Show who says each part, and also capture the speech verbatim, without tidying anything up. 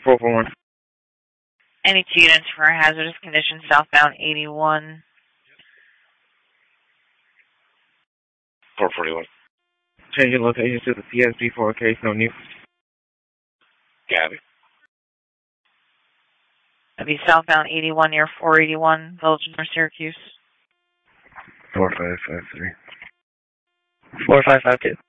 Speaker 1: four four one.
Speaker 2: Any two units for hazardous conditions southbound eighty-one.
Speaker 1: four forty-one. Changing location to the C S B for a case, no new. Gabby.
Speaker 2: That'd be southbound eighty-one near four eighty-one, Village North Syracuse.
Speaker 1: four five five three.
Speaker 3: four five five two.